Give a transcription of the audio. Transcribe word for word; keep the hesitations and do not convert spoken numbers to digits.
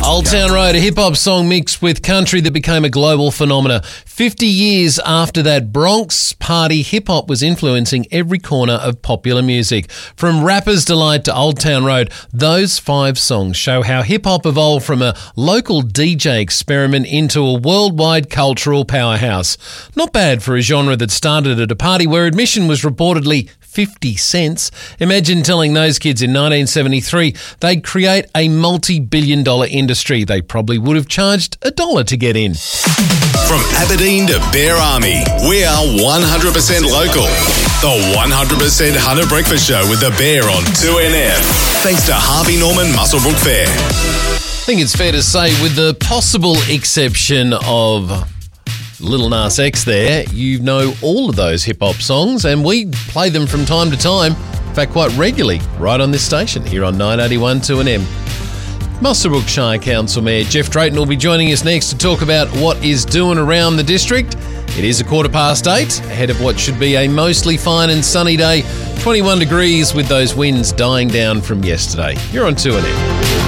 Old Town Road, a hip-hop song mixed with country that became a global phenomenon. Fifty years after that, Bronx party hip-hop was influencing every corner of popular music. From Rapper's Delight to Old Town Road, those five songs show how hip-hop evolved from a local D J experiment into a worldwide cultural powerhouse. Not bad for a genre that started at a party where admission was reportedly fifty cents. Imagine telling those kids in nineteen seventy-three they'd create a multi-billion dollar industry. They probably would have charged a dollar to get in. From Aberdeen to Bear Army, we are one hundred percent local. The one hundred percent Hunter Breakfast Show with the Bear on two N F. Thanks to Harvey Norman Muswellbrook Fair. I think it's fair to say, with the possible exception of Lil Nas X there, you know all of those hip-hop songs, and we play them from time to time, in fact quite regularly, right on this station here on nine eighty-one two N M. Muswellbrook Shire Council Mayor Jeff Drayton will be joining us next to talk about what is doing around the district. It is a quarter past eight, ahead of what should be a mostly fine and sunny day, twenty-one degrees with those winds dying down from yesterday. You're on two N M.